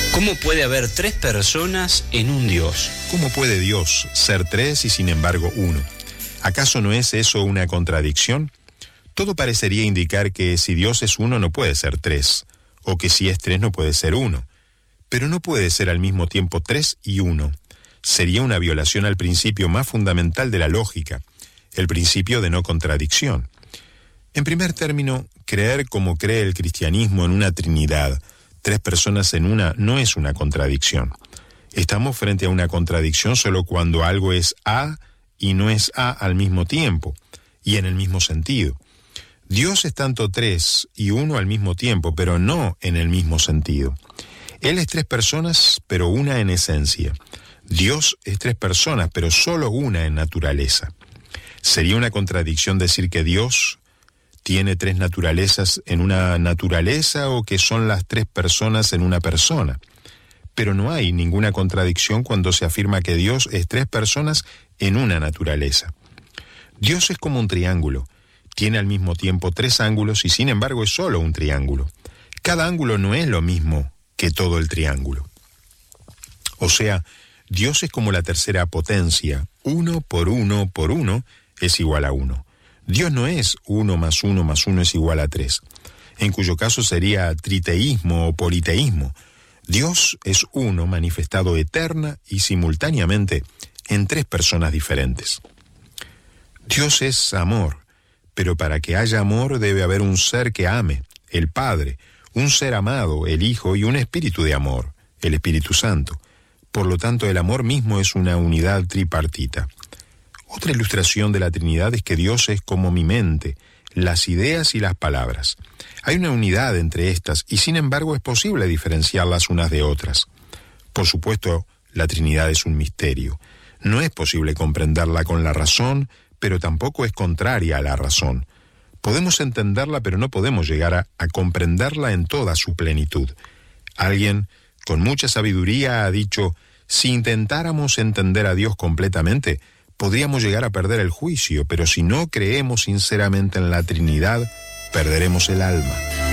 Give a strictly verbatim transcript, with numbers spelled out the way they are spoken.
¿Cómo puede haber tres personas en un Dios? ¿Cómo puede Dios ser tres y sin embargo uno? ¿Acaso no es eso una contradicción? Todo parecería indicar que si Dios es uno no puede ser tres, o que si es tres no puede ser uno. Pero no puede ser al mismo tiempo tres y uno. Sería una violación al principio más fundamental de la lógica, el principio de no contradicción. En primer término, creer como cree el cristianismo en una Trinidad, tres personas en una, no es una contradicción. Estamos frente a una contradicción solo cuando algo es A y no es A al mismo tiempo, y en el mismo sentido. Dios es tanto tres y uno al mismo tiempo, pero no en el mismo sentido. Él es tres personas, pero una en esencia. Dios es tres personas, pero solo una en naturaleza. Sería una contradicción decir que Dios tiene tres naturalezas en una naturaleza o que son las tres personas en una persona. Pero no hay ninguna contradicción cuando se afirma que Dios es tres personas en una naturaleza. Dios es como un triángulo. Tiene al mismo tiempo tres ángulos y sin embargo es solo un triángulo. Cada ángulo no es lo mismo que todo el triángulo. O sea, Dios es como la tercera potencia. Uno por uno por uno es igual a uno. Dios no es uno más uno más uno es igual a tres, en cuyo caso sería triteísmo o politeísmo. Dios es uno manifestado eterna y simultáneamente en tres personas diferentes. Dios es amor, pero para que haya amor debe haber un ser que ame, el Padre, un ser amado, el Hijo, y un espíritu de amor, el Espíritu Santo. Por lo tanto, el amor mismo es una unidad tripartita. Otra ilustración de la Trinidad es que Dios es como mi mente, las ideas y las palabras. Hay una unidad entre estas y sin embargo es posible diferenciarlas unas de otras. Por supuesto, la Trinidad es un misterio. No es posible comprenderla con la razón, pero tampoco es contraria a la razón. Podemos entenderla, pero no podemos llegar a, a comprenderla en toda su plenitud. Alguien con mucha sabiduría ha dicho, si intentáramos entender a Dios completamente, podríamos llegar a perder el juicio, pero si no creemos sinceramente en la Trinidad, perderemos el alma.